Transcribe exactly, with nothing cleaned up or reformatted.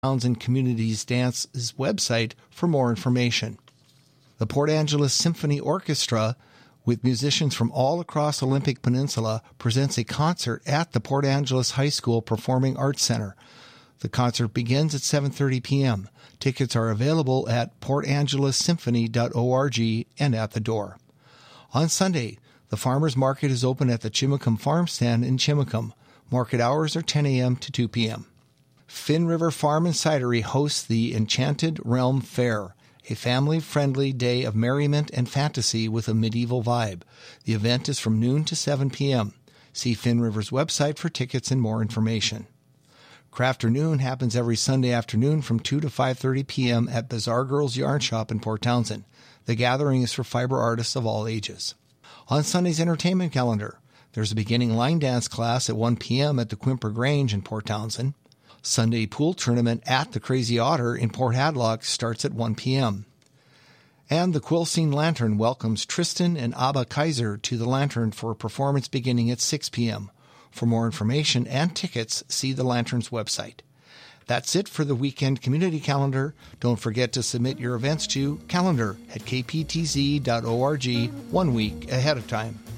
Townsend Communities Dance's website for more information. The Port Angeles Symphony Orchestra, with musicians from all across Olympic Peninsula, presents a concert at the Port Angeles High School Performing Arts Center. The concert begins at seven thirty p.m. Tickets are available at port angeles symphony dot org and at the door. On Sunday, the Farmers Market is open at the Chimacum Farm Stand in Chimacum. Market hours are ten a.m. to two p.m. Finn River Farm and Cidery hosts the Enchanted Realm Fair, a family-friendly day of merriment and fantasy with a medieval vibe. The event is from noon to seven p.m. See Finn River's website for tickets and more information. Crafternoon happens every Sunday afternoon from two to five thirty p.m. at Bazaar Girls Yarn Shop in Port Townsend. The gathering is for fiber artists of all ages. On Sunday's entertainment calendar, there's a beginning line dance class at one p.m. at the Quimper Grange in Port Townsend. Sunday pool tournament at the Crazy Otter in Port Hadlock starts at one p.m. And the Quilcene Lantern welcomes Tristan and Abba Kaiser to the Lantern for a performance beginning at six p.m. For more information and tickets, see the Lantern's website. That's it for the weekend community calendar. Don't forget to submit your events to calendar at k p t z dot org one week ahead of time.